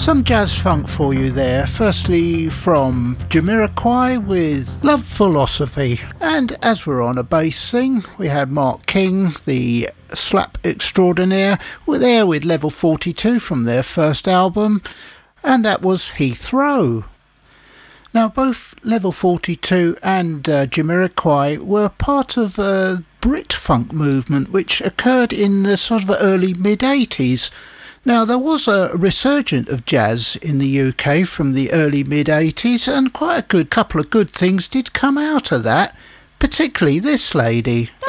Some jazz funk for you there. Firstly from Jamiroquai with Love Philosophy. And as we're on a bass thing, we had Mark King, the slap extraordinaire, were there with Level 42 from their first album, and that was Heathrow. Now both Level 42 and Jamiroquai were part of a Brit funk movement which occurred in the sort of early mid-80s. Now, there was a resurgence of jazz in the UK from the early mid-80s, and quite a good couple of good things did come out of that, particularly this lady.